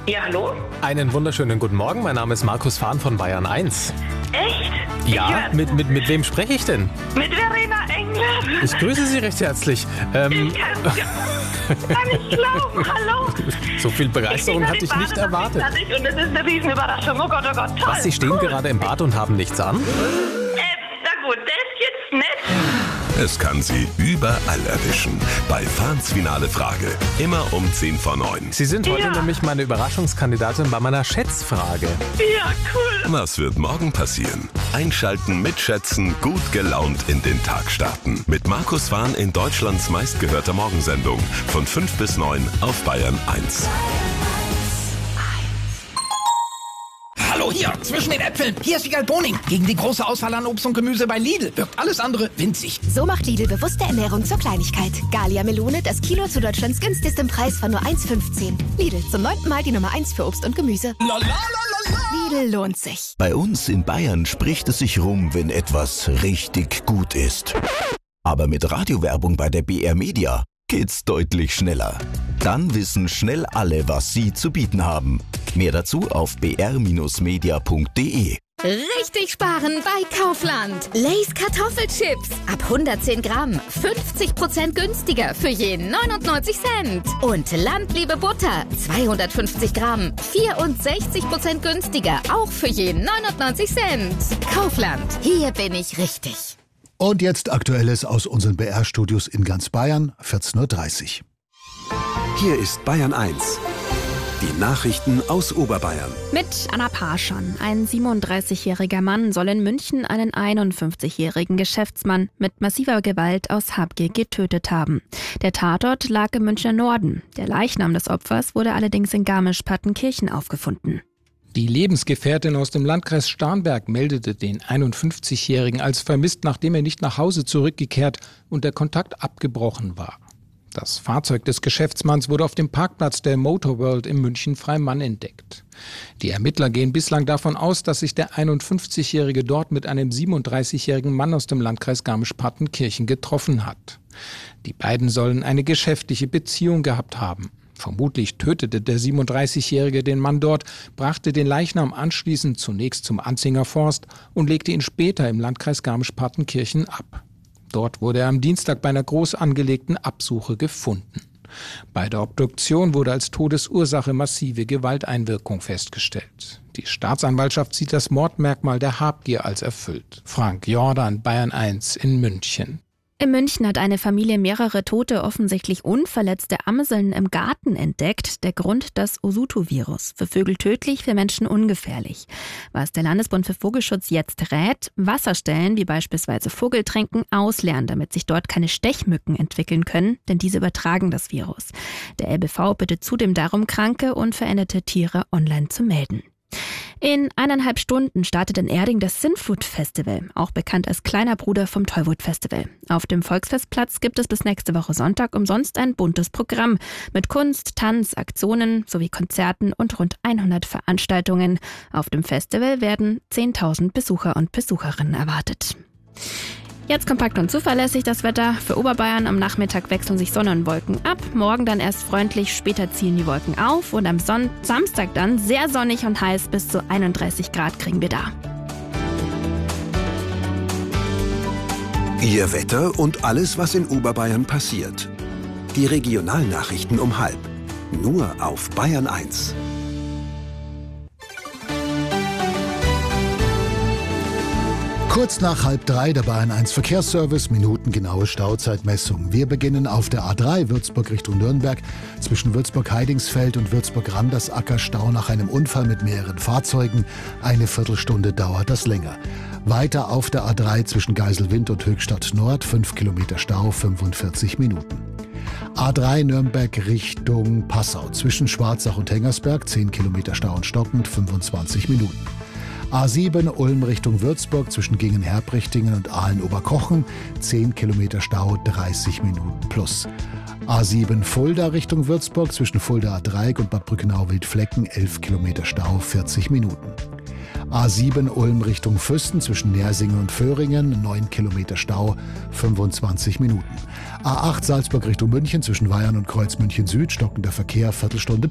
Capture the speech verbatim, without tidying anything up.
Ja, hallo? Einen wunderschönen guten Morgen, mein Name ist Markus Fahn von Bayern eins. Echt? Ja, Ich mit, mit, mit wem spreche ich denn? Mit Verena Engler. Ich grüße Sie recht herzlich. Ähm, Ich kann's gar nicht glauben. Hallo? so viel Begeisterung hatte ich nicht erwartet. Und es ist eine Riesenüberraschung. Oh Gott, oh Gott, toll. Was, Sie stehen cool. gerade im Bad und haben nichts an? Äh, na gut, das ist jetzt nett. Es kann Sie überall erwischen. Bei Fahns finale Frage. Immer um zehn vor neun. Sie sind heute Ja. nämlich meine Überraschungskandidatin bei meiner Schätzfrage. Ja, cool. Was wird morgen passieren? Einschalten, mitschätzen, gut gelaunt in den Tag starten. Mit Markus Fahn in Deutschlands meistgehörter Morgensendung. Von fünf bis neun auf Bayern eins. Hallo hier, zwischen den Äpfeln. Hier ist Wiegald Boning. Gegen die große Auswahl an Obst und Gemüse bei Lidl wirkt alles andere winzig. So macht Lidl bewusste Ernährung zur Kleinigkeit. Gallia Melone, das Kilo zu Deutschlands günstigstem Preis von nur eins fünfzehn. Lidl, zum neunten Mal die Nummer eins für Obst und Gemüse. La, la, la, la, la. Lidl lohnt sich. Bei uns in Bayern spricht es sich rum, wenn etwas richtig gut ist. Aber mit Radiowerbung bei der B R Media geht's deutlich schneller. Dann wissen schnell alle, was sie zu bieten haben. Mehr dazu auf b r media punkt d e. Richtig sparen bei Kaufland. Lay's Kartoffelchips. Ab hundertzehn Gramm. fünfzig Prozent günstiger für je neunundneunzig Cent. Und Landliebe Butter. zweihundertfünfzig Gramm. vierundsechzig Prozent günstiger. Auch für je neunundneunzig Cent. Kaufland. Hier bin ich richtig. Und jetzt Aktuelles aus unseren B R-Studios in ganz Bayern, vierzehn Uhr dreißig. Hier ist Bayern eins. Die Nachrichten aus Oberbayern. Mit Anna Parschon. Ein siebenunddreißigjähriger Mann soll in München einen einundfünfzigjährigen Geschäftsmann mit massiver Gewalt aus Habgier getötet haben. Der Tatort lag im Münchner Norden. Der Leichnam des Opfers wurde allerdings in Garmisch-Partenkirchen aufgefunden. Die Lebensgefährtin aus dem Landkreis Starnberg meldete den einundfünfzigjährigen als vermisst, nachdem er nicht nach Hause zurückgekehrt und der Kontakt abgebrochen war. Das Fahrzeug des Geschäftsmanns wurde auf dem Parkplatz der Motorworld in München-Freimann entdeckt. Die Ermittler gehen bislang davon aus, dass sich der einundfünfzigjährige dort mit einem siebenunddreißigjährigen Mann aus dem Landkreis Garmisch-Partenkirchen getroffen hat. Die beiden sollen eine geschäftliche Beziehung gehabt haben. Vermutlich tötete der siebenunddreißigjährige den Mann dort, brachte den Leichnam anschließend zunächst zum Anzinger Forst und legte ihn später im Landkreis Garmisch-Partenkirchen ab. Dort wurde er am Dienstag bei einer groß angelegten Absuche gefunden. Bei der Obduktion wurde als Todesursache massive Gewalteinwirkung festgestellt. Die Staatsanwaltschaft sieht das Mordmerkmal der Habgier als erfüllt. Frank Jordan, Bayern eins in München. In München hat eine Familie mehrere tote, offensichtlich unverletzte Amseln im Garten entdeckt. Der Grund das Osutu-Virus. Für Vögel tödlich, für Menschen ungefährlich. Was der Landesbund für Vogelschutz jetzt rät, Wasserstellen wie beispielsweise Vogeltränken ausleeren, damit sich dort keine Stechmücken entwickeln können, denn diese übertragen das Virus. Der L B V bittet zudem darum, kranke und veränderte Tiere online zu melden. In eineinhalb Stunden startet in Erding das Sinnflut-Festival, auch bekannt als kleiner Bruder vom Tollwood-Festival. Auf dem Volksfestplatz gibt es bis nächste Woche Sonntag umsonst ein buntes Programm mit Kunst, Tanz, Aktionen sowie Konzerten und rund hundert Veranstaltungen. Auf dem Festival werden zehntausend Besucher und Besucherinnen erwartet. Jetzt kompakt und zuverlässig das Wetter. Für Oberbayern am Nachmittag wechseln sich Sonne und Wolken ab. Morgen dann erst freundlich, später ziehen die Wolken auf. Und am Son- Samstag dann sehr sonnig und heiß, bis zu einunddreißig Grad kriegen wir da. Ihr Wetter und alles, was in Oberbayern passiert. Die Regionalnachrichten um halb. Nur auf Bayern eins. Kurz nach halb drei der Bayern eins Verkehrsservice, minutengenaue Stauzeitmessung. Wir beginnen auf der A drei Würzburg Richtung Nürnberg. Zwischen Würzburg-Heidingsfeld und Würzburg-Randersacker Stau nach einem Unfall mit mehreren Fahrzeugen. Eine Viertelstunde dauert das länger. Weiter auf der A drei zwischen Geiselwind und Höchstadt Nord, fünf Kilometer Stau, fünfundvierzig Minuten. A drei Nürnberg Richtung Passau. Zwischen Schwarzach und Hengersberg, zehn Kilometer Stau und stockend, fünfundzwanzig Minuten. A sieben Ulm Richtung Würzburg zwischen Gingen-Herbrichtingen und Aalen-Oberkochen, zehn Kilometer Stau, dreißig Minuten plus. A sieben Fulda Richtung Würzburg zwischen Fuldaer Dreieck und Bad Brückenau-Wildflecken, elf Kilometer Stau, vierzig Minuten. A sieben Ulm Richtung Füssen zwischen Nersingen und Föhringen, neun Kilometer Stau, fünfundzwanzig Minuten. A acht Salzburg Richtung München zwischen Weyern und Kreuz München Süd, stockender Verkehr, Viertelstunde